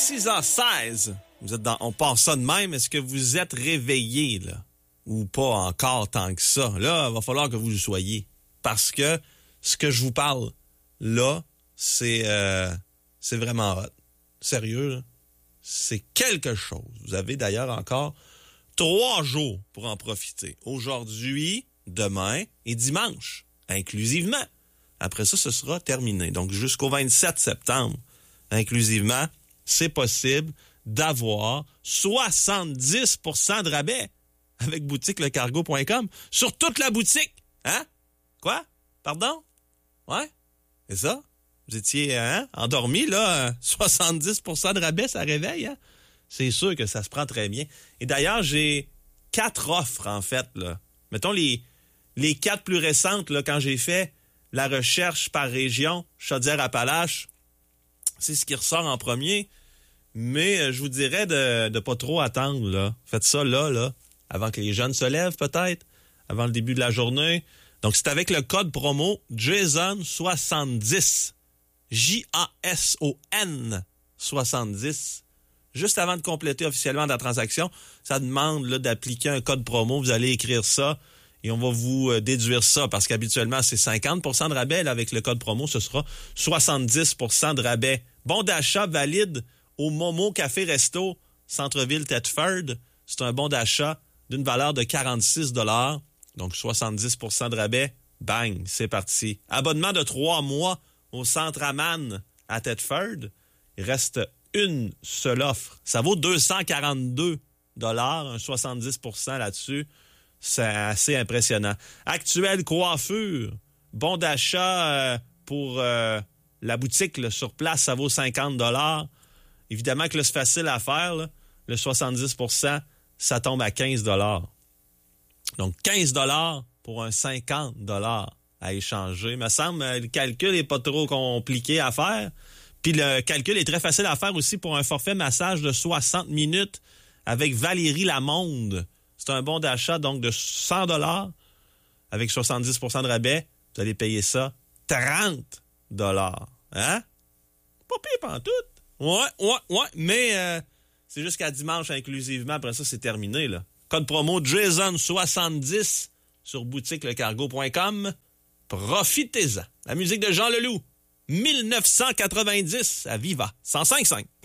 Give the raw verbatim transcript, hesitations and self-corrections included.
six heures seize. Vous êtes dans, on passe ça de même. Est-ce que vous êtes réveillés, là? Ou pas encore tant que ça? Là, il va falloir que vous le soyez. Parce que ce que je vous parle, là, c'est, euh, c'est vraiment hot. Sérieux, là? C'est quelque chose. Vous avez d'ailleurs encore trois jours pour en profiter. Aujourd'hui, demain et dimanche, inclusivement. Après ça, ce sera terminé. Donc, jusqu'au vingt-sept septembre, inclusivement, c'est possible d'avoir soixante-dix pour cent de rabais avec boutique le cargo point com sur toute la boutique. Hein? Quoi? Pardon? Ouais? C'est ça? Vous étiez hein, endormi, là, soixante-dix pour cent de rabais, ça réveille, hein? C'est sûr que ça se prend très bien. Et d'ailleurs, j'ai quatre offres, en fait, là. Mettons les, les quatre plus récentes, là, quand j'ai fait la recherche par région, Chaudière-Appalaches, c'est ce qui ressort en premier. Mais euh, je vous dirais de ne pas trop attendre, là. Faites ça là, là, avant que les jeunes se lèvent, peut-être, avant le début de la journée. Donc, c'est avec le code promo Jason soixante-dix. J A S O N soixante-dix. Juste avant de compléter officiellement la transaction, ça demande là, d'appliquer un code promo. Vous allez écrire ça et on va vous euh, déduire ça parce qu'habituellement, c'est cinquante pour cent de rabais. Là, avec le code promo, ce sera soixante-dix pour cent de rabais. Bon d'achat valide au Momo Café Resto, Centre-Ville Thetford. C'est un bon d'achat d'une valeur de quarante-six dollars. Donc, soixante-dix pour cent de rabais. Bang, c'est parti. Abonnement de trois mois au Centre Aman à Thetford. Il reste une seule offre. Ça vaut deux cent quarante-deux dollars, un soixante-dix pour cent là-dessus. C'est assez impressionnant. Actuelle coiffure. Bon d'achat euh, pour euh, la boutique là, sur place, ça vaut cinquante dollars. Évidemment que là, c'est facile à faire. Là. Le soixante-dix pour cent, ça tombe à quinze dollars. Donc, quinze dollars pour un cinquante dollars à échanger. Il me semble le calcul n'est pas trop compliqué à faire. Puis le calcul est très facile à faire aussi pour un forfait massage de soixante minutes avec Valérie Lamonde. C'est un bon d'achat donc de cent dollars avec soixante-dix pour cent de rabais. Vous allez payer ça trente dollars. Hein? Pas pire pantoute. Ouais, ouais, ouais. Mais euh, c'est jusqu'à dimanche inclusivement. Après ça, c'est terminé. Là. Code promo Jason soixante-dix sur boutique le cargo point com. Profitez-en. La musique de Jean Leloup. mille neuf cent quatre-vingt-dix à Viva. cent cinq virgule cinq.